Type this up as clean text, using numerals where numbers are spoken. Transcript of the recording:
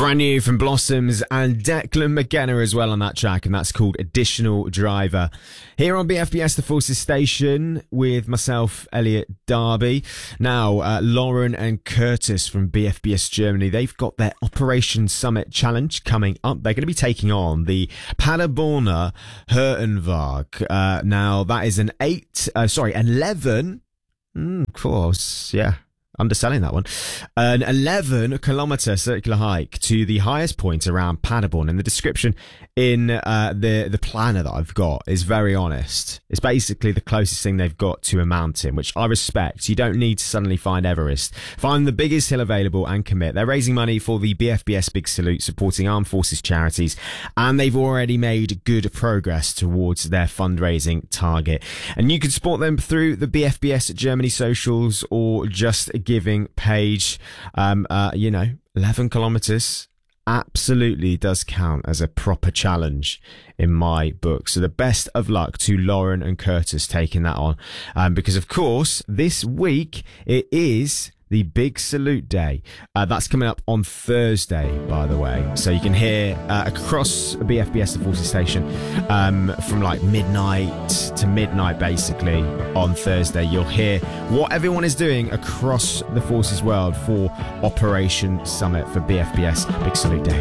Brand new from Blossoms and Declan McKenna as well on that track, and that's called Additional Driver. Here on BFBS, the Forces Station, with myself, Elliot Darby. Now, Lauren and Curtis from BFBS Germany, they've got their Operation Summit Challenge coming up. They're going to be taking on the Paderborner Hurtenweg. Now, that is an 11... Of course, yeah. Underselling that one. An 11-kilometre circular hike to the highest point around Paderborn. And the description in the planner that I've got is very honest. It's basically the closest thing they've got to a mountain, which I respect. You don't need to suddenly find Everest. Find the biggest hill available and commit. They're raising money for the BFBS Big Salute, supporting armed forces charities, and they've already made good progress towards their fundraising target. And you can support them through the BFBS Germany socials or just giving page. 11 kilometers absolutely does count as a proper challenge in my book. So the best of luck to Lauren and Curtis taking that on, because of course this week it is the Big Salute Day. That's coming up on Thursday, by the way. So you can hear across BFBS, the Forces Station, from like midnight to midnight, basically, on Thursday. You'll hear what everyone is doing across the Forces world for Operation Summit for BFBS Big Salute Day.